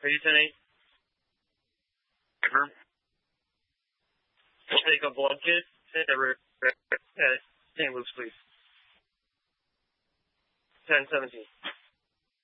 Are you 10-8? We'll take a blood kit at St. Luke's, please. 10-17.